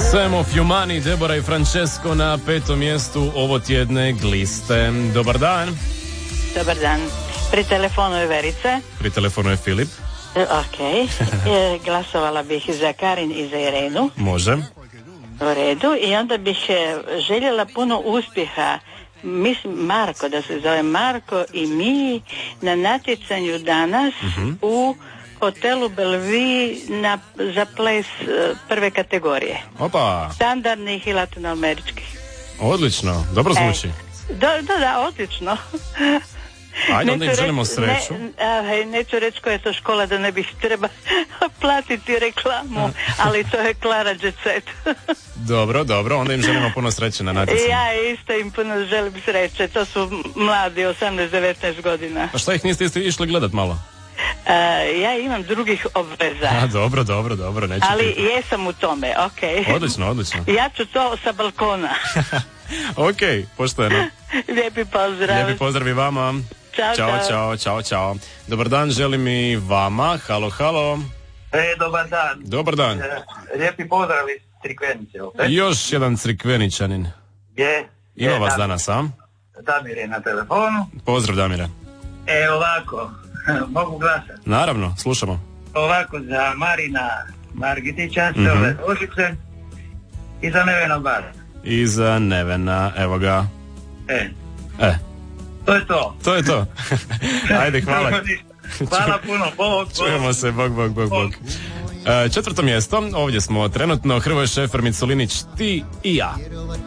Sam of Humani, Debora i Francesco na 5. mjestu ovotjedne liste. Dobar dan. Dobar dan. Pri telefonu je Verica. Pri telefonu je Filip. Ok. Glasovala bih za Karin i za Irenu. Može. U redu. I onda bih željela puno uspjeha. Mislim Marko, da se zove Marko i mi na natjecanju danas u hotelu Bellevue za ples prve kategorije. Opa. Standardnih i latinoameričkih. Odlično, dobro zvuči. Da, odlično. Ajde, onda im želimo sreću. Neću reći koja je to škola da ne bih treba platiti reklamu, ali to je Klara Jet Set. Dobro, onda im želimo puno sreće na natjecanju. Ja isto im puno želim sreće, to su mladi, 18-19 godina. A šta ih niste išli gledat malo? Ja imam drugih obveza. Dobro, neću. Ali jesam u tome, ok. Odlično. Ja ću to sa balkona. Ok, pošteno. Lijepi pozdrav. Lijepi pozdrav i vama. Ćao. Dobar dan, želim i vama. Halo. Dobar dan. Dobar dan. Lijepi pozdrav iz Crikvenice opet. Još jedan Crikveničanin. Ima vas danas, a? Damir je na telefonu. Pozdrav, Damire. Ovako, mogu glasati. Naravno, slušamo. Ovako, za Marina Margitića, Ove Ožice i za Nevena Bar. I za Nevena, evo ga. To je to. Ajde, hvala. Hvala puno, bog. Čujemo se, bog. 4. mjesto, ovdje smo trenutno, Hrvoje Šefer, Miculinić, ti i ja.